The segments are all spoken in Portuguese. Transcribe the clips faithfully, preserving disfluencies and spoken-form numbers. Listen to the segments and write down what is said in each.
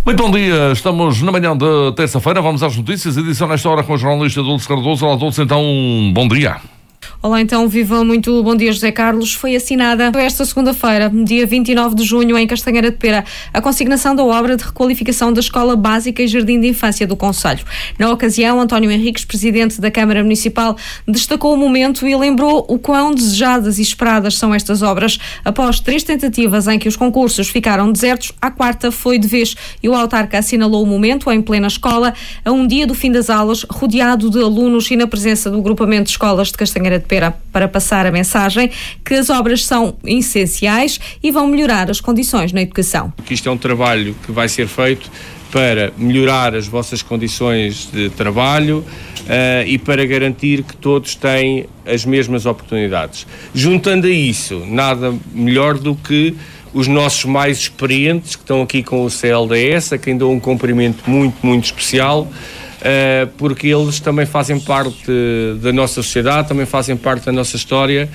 Muito bom dia, estamos na manhã de terça-feira, vamos às notícias, edição nesta hora com o jornalista Dulce Cardoso. Olá Dulce, então, bom dia. Olá, então, viva, muito bom dia, José Carlos. Foi assinada esta segunda-feira, dia vinte e nove de junho, em Castanheira de Pera, a consignação da obra de requalificação da Escola Básica e Jardim de Infância do concelho. Na ocasião, António Henriques, presidente da Câmara Municipal, destacou o momento e lembrou o quão desejadas e esperadas são estas obras. Após três tentativas em que os concursos ficaram desertos, a quarta foi de vez e o autarca assinalou o momento em plena escola, a um dia do fim das aulas, rodeado de alunos e na presença do agrupamento de escolas de Castanheira de Pera, para passar a mensagem que as obras são essenciais e vão melhorar as condições na educação. Isto é um trabalho que vai ser feito para melhorar as vossas condições de trabalho uh, e para garantir que todos têm as mesmas oportunidades. Juntando a isso, nada melhor do que os nossos mais experientes que estão aqui com o C L D S, a quem dou um cumprimento muito, muito especial, Uh, porque eles também fazem parte da nossa sociedade, também fazem parte da nossa história.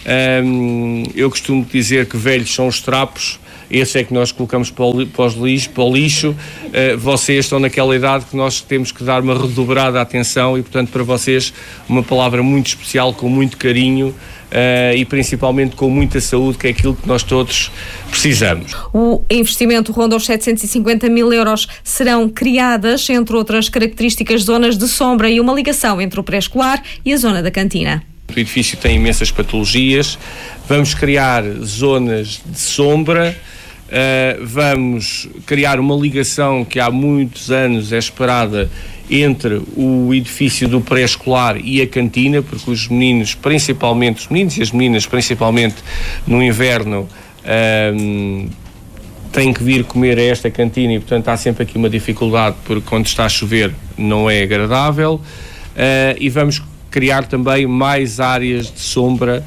Um, eu costumo dizer que velhos são os trapos, esse é que nós colocamos para o, para os lixo, para o lixo. Uh, vocês estão naquela idade que nós temos que dar uma redobrada atenção e, portanto, para vocês uma palavra muito especial, com muito carinho. Uh, e principalmente com muita saúde, que é aquilo que nós todos precisamos. O investimento ronda os setecentos e cinquenta mil euros. Serão criadas, entre outras características, zonas de sombra e uma ligação entre o pré-escolar e a zona da cantina. O edifício tem imensas patologias, vamos criar zonas de sombra, uh, vamos criar uma ligação que há muitos anos é esperada entre o edifício do pré-escolar e a cantina, porque os meninos, principalmente, os meninos e as meninas, principalmente no inverno, um, têm que vir comer a esta cantina e, portanto, há sempre aqui uma dificuldade, porque quando está a chover não é agradável, uh, e vamos criar também mais áreas de sombra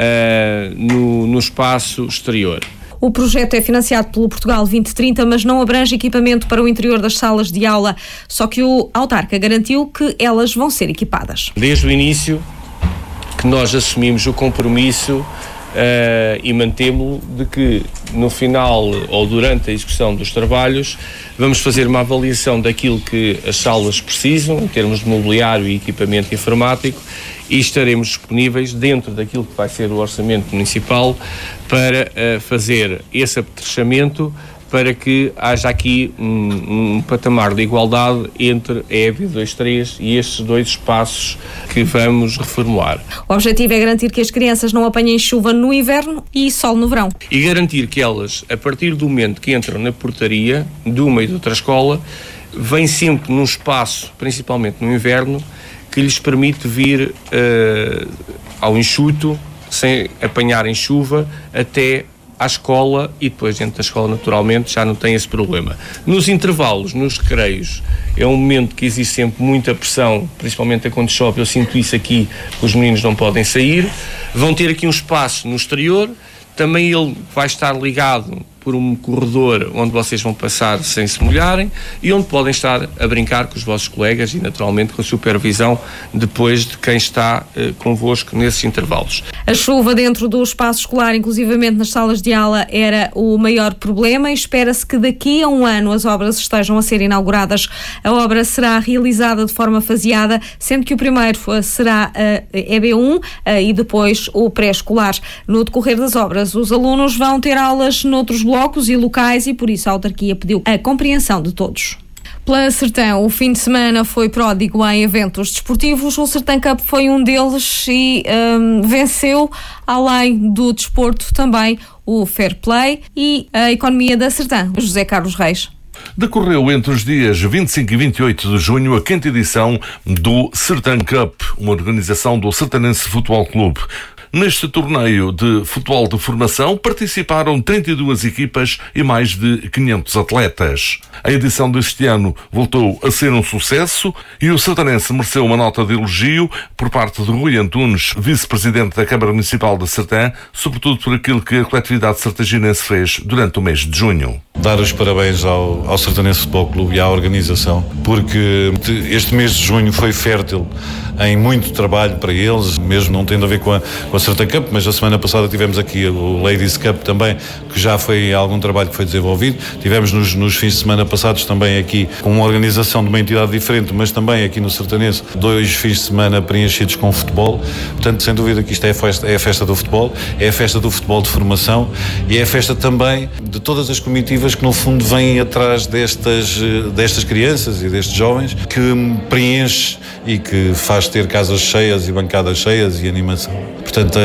uh, no, no espaço exterior. O projeto é financiado pelo Portugal vinte trinta, mas não abrange equipamento para o interior das salas de aula, só que o autarca garantiu que elas vão ser equipadas. Desde o início que nós assumimos o compromisso uh, e mantemo-lo de que no final ou durante a execução dos trabalhos vamos fazer uma avaliação daquilo que as salas precisam em termos de mobiliário e equipamento informático e estaremos disponíveis dentro daquilo que vai ser o orçamento municipal para uh, fazer esse apetrechamento para que haja aqui um, um patamar de igualdade entre a E B vinte e três e estes dois espaços que vamos reformular. O objetivo é garantir que as crianças não apanhem chuva no inverno e sol no verão. E garantir que elas, a partir do momento que entram na portaria de uma e de outra escola, vêm sempre num espaço, principalmente no inverno, que lhes permite vir uh, ao enxuto, sem apanharem chuva, até à escola e depois dentro da escola naturalmente já não tem esse problema. Nos intervalos, nos recreios, é um momento que existe sempre muita pressão, principalmente quando chove, eu sinto isso aqui, que os meninos não podem sair, vão ter aqui um espaço no exterior, também ele vai estar ligado por um corredor onde vocês vão passar sem se molharem e onde podem estar a brincar com os vossos colegas e naturalmente com a supervisão depois de quem está eh, convosco nesses intervalos. A chuva dentro do espaço escolar, inclusivamente nas salas de aula, era o maior problema e espera-se que daqui a um ano as obras estejam a ser inauguradas. A obra será realizada de forma faseada, sendo que o primeiro será a E B um e depois o pré-escolar. No decorrer das obras, os alunos vão ter aulas noutros blocos e locais e por isso a autarquia pediu a compreensão de todos. Pela Sertã, o fim de semana foi pródigo em eventos desportivos. O Sertã Cup foi um deles e um, venceu, além do desporto, também o Fair Play e a economia da Sertã. José Carlos Reis. Decorreu entre os dias vinte e cinco e vinte e oito de junho a quinta edição do Sertã Cup, uma organização do Sertanense Futebol Clube. Neste torneio de futebol de formação participaram trinta e duas equipas e mais de quinhentos atletas. A edição deste ano voltou a ser um sucesso e o Sertanense mereceu uma nota de elogio por parte de Rui Antunes, vice-presidente da Câmara Municipal de Sertã, sobretudo por aquilo que a coletividade sertaginense fez durante o mês de junho. Dar os parabéns ao, ao Sertanense Futebol Clube e à organização, porque este mês de junho foi fértil em muito trabalho para eles, mesmo não tendo a ver com a, com a Sertan Cup, mas a semana passada tivemos aqui o Ladies Cup também, que já foi algum trabalho que foi desenvolvido. Tivemos nos, nos fins de semana passados também aqui com uma organização de uma entidade diferente, mas também aqui no Sertanense, dois fins de semana preenchidos com futebol. Portanto, sem dúvida que isto é a festa, é a festa do futebol, é a festa do futebol de formação e é a festa também de todas as comitivas que no fundo vêm atrás destas, destas crianças e destes jovens, que preenche e que faz ter casas cheias e bancadas cheias e animação. Portanto,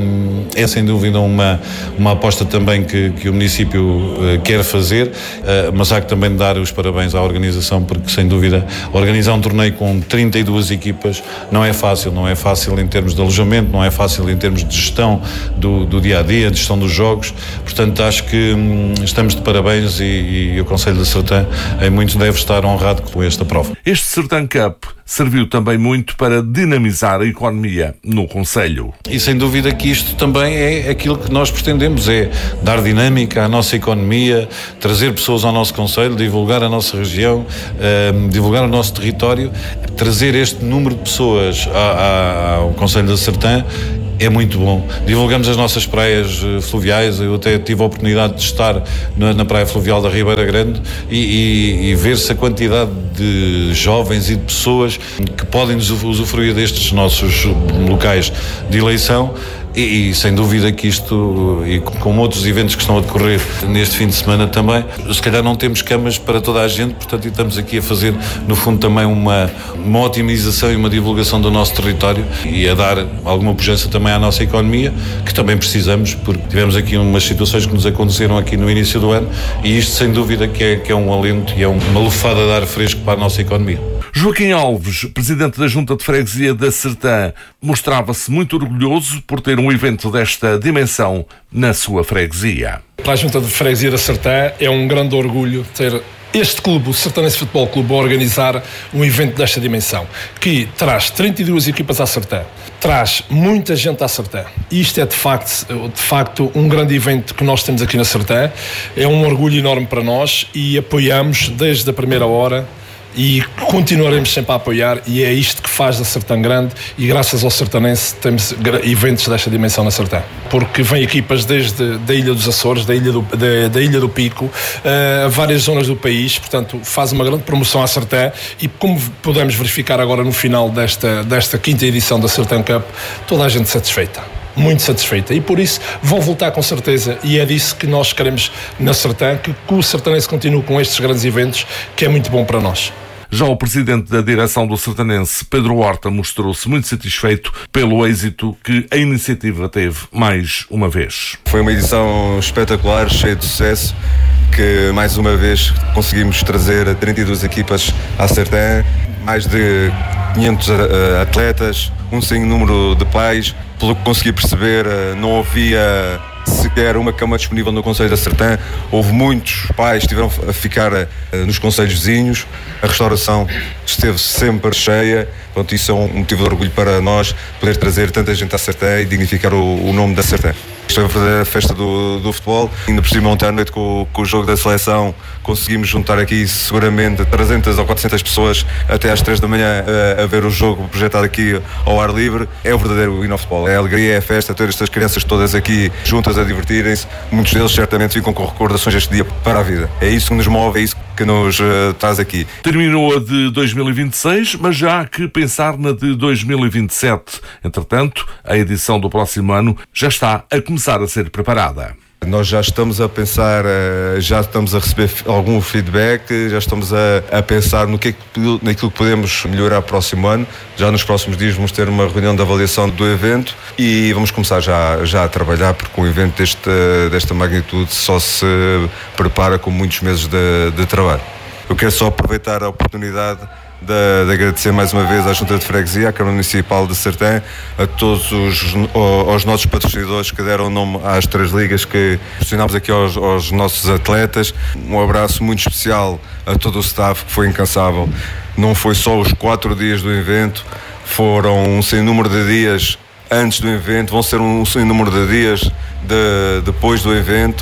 é sem dúvida uma, uma aposta também que, que o município quer fazer, mas há que também dar os parabéns à organização, porque sem dúvida organizar um torneio com trinta e duas equipas não é fácil, não é fácil em termos de alojamento, não é fácil em termos de gestão do, do dia-a-dia, de gestão dos jogos. Portanto, acho que hum, estamos de parabéns e, e o Conselho de Sertã em muito deve estar honrado com esta prova. Este Sertan Cup serviu também muito para dinamizar a economia no concelho. E sem dúvida que isto também é aquilo que nós pretendemos, é dar dinâmica à nossa economia, trazer pessoas ao nosso concelho, divulgar a nossa região, uh, divulgar o nosso território, trazer este número de pessoas a, a, ao Concelho de Sertã. É muito bom. Divulgamos as nossas praias fluviais. Eu até tive a oportunidade de estar na, na praia fluvial da Ribeira Grande e, e, e ver-se a quantidade de jovens e de pessoas que podem usufruir destes nossos locais de eleição. E, e sem dúvida que isto, e com outros eventos que estão a decorrer neste fim de semana também, se calhar não temos camas para toda a gente, portanto estamos aqui a fazer no fundo também uma, uma otimização e uma divulgação do nosso território e a dar alguma pujança também à nossa economia, que também precisamos, porque tivemos aqui umas situações que nos aconteceram aqui no início do ano e isto sem dúvida que é, que é um alento e é uma lufada de ar fresco para a nossa economia. Joaquim Alves, presidente da Junta de Freguesia da Sertã, mostrava-se muito orgulhoso por ter um evento desta dimensão na sua freguesia. Para a Junta de Freguesia da Sertã é um grande orgulho ter este clube, o Sertanense Futebol Clube, a organizar um evento desta dimensão, que traz trinta e duas equipas à Sertã, traz muita gente à Sertã. Isto é de facto, de facto um grande evento que nós temos aqui na Sertã, é um orgulho enorme para nós e apoiamos desde a primeira hora e continuaremos sempre a apoiar, e é isto que faz da Sertã grande, e graças ao Sertanense temos eventos desta dimensão na Sertã, porque vêm equipas desde da Ilha dos Açores, da Ilha do, da, da Ilha do Pico, a uh, várias zonas do país, portanto faz uma grande promoção à Sertã, e como podemos verificar agora no final desta, desta quinta edição da Sertã Cup, toda a gente satisfeita. Muito satisfeita, e por isso vão voltar com certeza, e é disso que nós queremos na Sertã, que, que o Sertanense continue com estes grandes eventos, que é muito bom para nós. Já o presidente da direção do Sertanense, Pedro Horta, mostrou-se muito satisfeito pelo êxito que a iniciativa teve mais uma vez. Foi uma edição espetacular, cheia de sucesso, que mais uma vez conseguimos trazer trinta e duas equipas à Sertã, mais de quinhentos atletas, um sem número de pais. Pelo que consegui perceber, não havia sequer uma cama disponível no Concelho da Sertã. Houve muitos pais que estiveram a ficar nos concelhos vizinhos. A restauração esteve sempre cheia. Pronto, isso é um motivo de orgulho para nós, poder trazer tanta gente à Sertã e dignificar o, o nome da Sertã. Isto é a verdadeira festa do, do futebol. Ainda por cima, ontem à noite, com, com o jogo da seleção, conseguimos juntar aqui seguramente trezentas ou quatrocentas pessoas até às três da manhã a, a ver o jogo projetado aqui ao ar livre. É o verdadeiro hino ao futebol. É a alegria, é a festa, ter estas crianças todas aqui juntas a divertirem-se. Muitos deles certamente ficam com recordações deste dia para a vida. É isso que nos move, é isso que nos uh, traz aqui. Terminou a de dois mil e vinte e seis, mas já há que pensar na de dois mil e vinte e sete. Entretanto, a edição do próximo ano já está a começar a ser preparada. Nós já estamos a pensar, já estamos a receber algum feedback, já estamos a, a pensar no que é que, naquilo que podemos melhorar para o próximo ano. Já nos próximos dias vamos ter uma reunião de avaliação do evento e vamos começar já, já a trabalhar, porque um evento desta, desta magnitude só se prepara com muitos meses de, de trabalho. Eu quero só aproveitar a oportunidade De, de agradecer mais uma vez à Junta de Freguesia, à Câmara Municipal de Sertã, a todos os aos nossos patrocinadores que deram nome às três ligas que patrocinámos aqui aos, aos nossos atletas. Um abraço muito especial a todo o staff, que foi incansável. Não foi só os quatro dias do evento, foram um sem número de dias antes do evento, vão ser um sem número de dias de, depois do evento.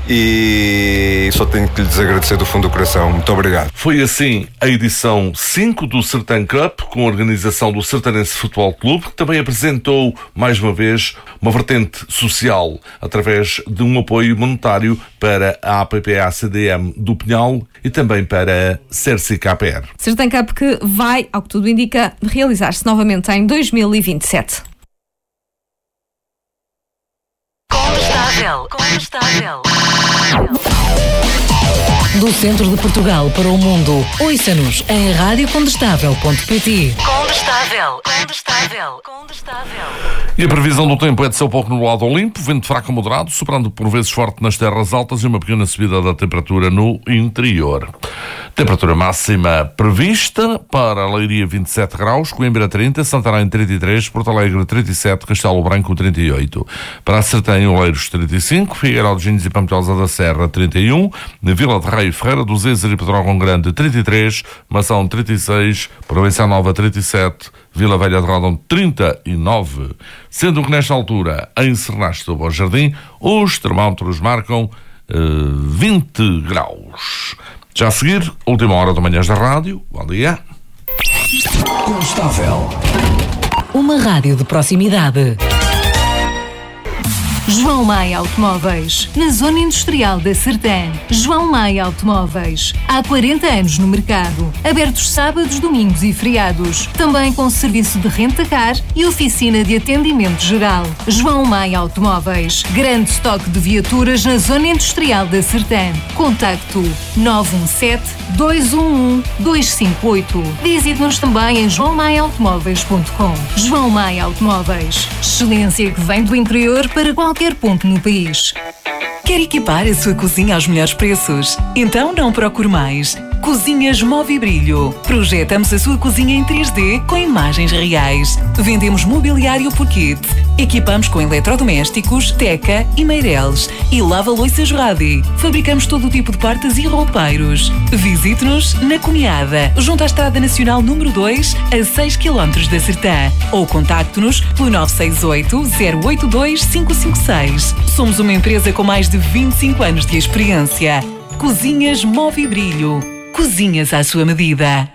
e só tenho que lhes agradecer do fundo do coração. Muito obrigado. Foi assim a edição cinco do Sertã Cup, com a organização do Sertanense Futebol Clube, que também apresentou, mais uma vez, uma vertente social, através de um apoio monetário para a A P P A C D M do Pinhal e também para a Cerci K P R. Sertã Cup que vai, ao que tudo indica, realizar-se novamente em dois mil e vinte e sete. Condestável, condestável. Do centro de Portugal para o mundo, ouça-nos em rádio condestável ponto pt. Condestável, condestável, condestável. E a previsão do tempo é de céu pouco nublado ou limpo, vento fraco a moderado, soprando por vezes forte nas terras altas e uma pequena subida da temperatura no interior. Temperatura máxima prevista para Leiria vinte e sete graus, Coimbra trinta, Santarém trinta e três, Porto Alegre trinta e sete, Castelo Branco trinta e oito. Para a Sertã e Oleiros trinta e cinco, Figueiró de Gines e Pampilhosa da Serra trinta e um, Vila de Rei, Ferreira do Zezer e Pedrógão Grande trinta e três, Mação trinta e seis, Provença Nova trinta e sete, Vila Velha de Rodão trinta e nove. Sendo que nesta altura, em Sernaste do Bom Jardim, os termómetros marcam uh, vinte graus. Já a seguir, última hora do Manhãs da Rádio. Bom dia. Condestável. Uma rádio de proximidade. João Maia Automóveis, na Zona Industrial da Sertã. João Maia Automóveis, há quarenta anos no mercado. Abertos sábados, domingos e feriados. Também com serviço de renta-car e oficina de atendimento geral. João Maia Automóveis, grande estoque de viaturas na Zona Industrial da Sertã. Contacto nove um sete, dois um um, dois cinco oito. Visite-nos também em joão maia automóveis ponto com. João Maia Automóveis, excelência que vem do interior para qualquer qualquer ponto no país. Quer equipar a sua cozinha aos melhores preços? Então não procure mais. Cozinhas Movibrilho. Projetamos a sua cozinha em três D com imagens reais. Vendemos mobiliário por kit. Equipamos com eletrodomésticos, teca e meireles. E lava-louças Radi. Fabricamos todo o tipo de partes e roupeiros. Visite-nos na Cunhada, junto à Estrada Nacional número dois, a seis quilómetros da Sertã. Ou contacte-nos pelo nove seis oito, zero oito dois, cinco cinco seis. Somos uma empresa com mais de vinte e cinco anos de experiência. Cozinhas Movibrilho. Cozinhas à sua medida.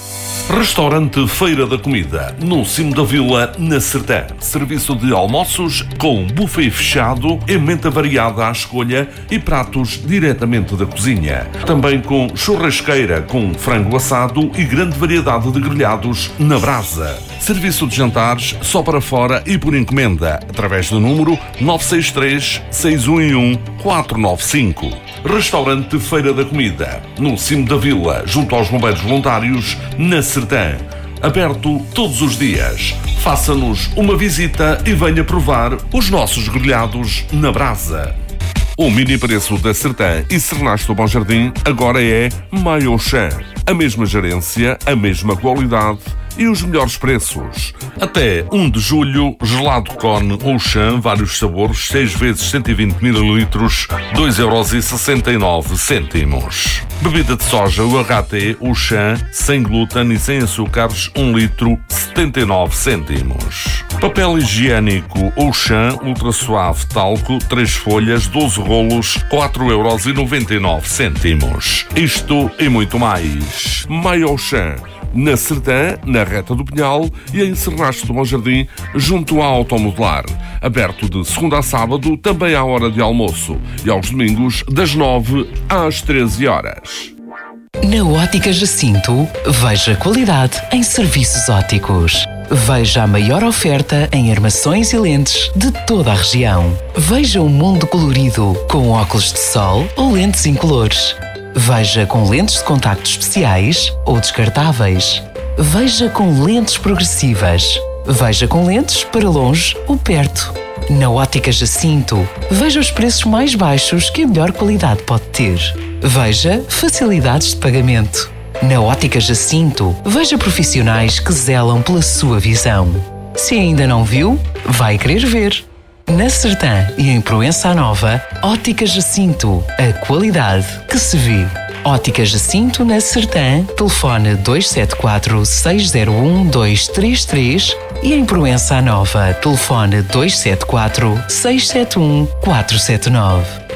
Restaurante Feira da Comida, no cimo da vila, na Sertã. Serviço de almoços com buffet fechado, emenda variada à escolha e pratos diretamente da cozinha. Também com churrasqueira com frango assado e grande variedade de grelhados na brasa. Serviço de jantares só para fora e por encomenda, através do número nove seis três, seis um um, quatro nove cinco. Restaurante Feira da Comida, no cimo da vila, junto aos bombeiros voluntários, na Sertã. Aberto todos os dias. Faça-nos uma visita e venha provar os nossos grelhados na brasa. O mini preço da Sertã e Sernaste do Bom Jardim agora é Maiochan. A mesma gerência, a mesma qualidade e os melhores preços. Até um de julho, gelado Cone Auchan, vários sabores, seis vezes cento e vinte mililitros, dois euros e sessenta e nove cêntimos. Bebida de soja U H T Auchan, sem glúten e sem açúcares, um litro, setenta e nove cêntimos. Papel higiênico Auchan, ultra suave talco, três folhas, doze rolos, quatro euros e noventa e nove cêntimos. Isto e muito mais. Maiochan, na Sertã, na Reta do Pinhal e em Sernaste do Bom Jardim, junto à Automodelar. Aberto de segunda a sábado, também à hora de almoço, e aos domingos, das nove às treze horas. Na Ótica Jacinto, veja qualidade em serviços ópticos. Veja a maior oferta em armações e lentes de toda a região. Veja o mundo colorido, com óculos de sol ou lentes incolores. Veja com lentes de contacto especiais ou descartáveis. Veja com lentes progressivas. Veja com lentes para longe ou perto. Na Ótica Jacinto, veja os preços mais baixos que a melhor qualidade pode ter. Veja facilidades de pagamento. Na Ótica Jacinto, veja profissionais que zelam pela sua visão. Se ainda não viu, vai querer ver. Na Sertã e em Proença Nova, Ótica Jacinto, a qualidade que se vê. Ótica Jacinto na Sertã, telefone dois sete quatro, seis zero um, dois três três e em Proença Nova, telefone dois sete quatro, seis sete um, quatro sete nove.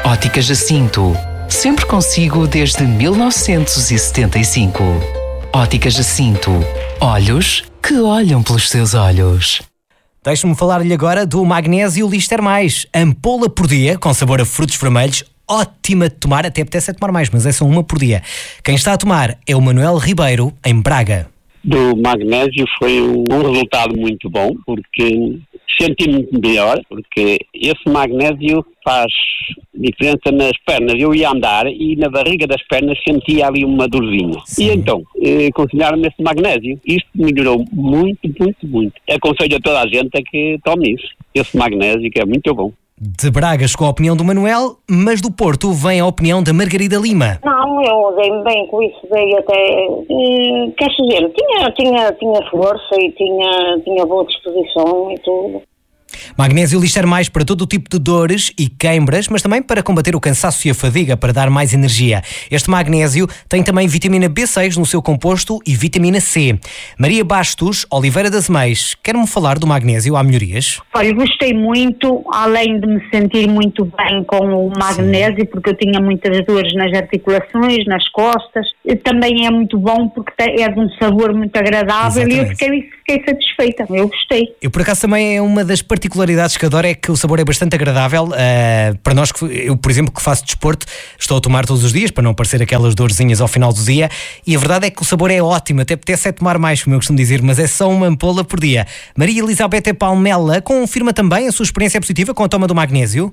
Ótica Jacinto. Sempre consigo desde mil novecentos e setenta e cinco. Ótica Jacinto. Olhos que olham pelos seus olhos. Deixe-me falar-lhe agora do Magnésio Lister Mais. Ampola por dia, com sabor a frutos vermelhos. Ótima de tomar, até apetece a tomar mais, mas é só uma por dia. Quem está a tomar é o Manuel Ribeiro, em Braga. Do magnésio foi um, um resultado muito bom, porque senti-me melhor, porque esse magnésio faz diferença nas pernas. Eu ia andar e na barriga das pernas sentia ali uma dorzinha. Sim. E então, eh, aconselharam-me esse magnésio. Isto melhorou muito, muito, muito. Aconselho a toda a gente a que tome isso. Esse magnésio que é muito bom. De Bragas com a opinião do Manuel, mas do Porto vem a opinião da Margarida Lima. Não, eu dei-me bem com isso, dei até... Hum, queres dizer, tinha, tinha, tinha força e tinha, tinha boa disposição e tudo. Magnésio Lister Mais para todo o tipo de dores e queimbras, mas também para combater o cansaço e a fadiga, para dar mais energia. Este magnésio tem também vitamina B seis no seu composto e vitamina C. Maria Bastos, Oliveira das Meias, quer-me falar do magnésio? Há melhorias? Olha, gostei muito, além de me sentir muito bem com o magnésio, Sim. porque eu tinha muitas dores nas articulações, nas costas. Também é muito bom porque é de um sabor muito agradável. Exatamente. E eu fiquei, fiquei satisfeita, eu gostei. Eu por acaso também é uma das particularidades que adoro, é que o sabor é bastante agradável. Uh, para nós, que eu por exemplo que faço desporto, estou a tomar todos os dias para não aparecer aquelas dorzinhas ao final do dia, e a verdade é que o sabor é ótimo, até apetece é tomar mais, como eu costumo dizer, mas é só uma ampola por dia. Maria Elizabeth Palmela confirma também a sua experiência positiva com a toma do magnésio.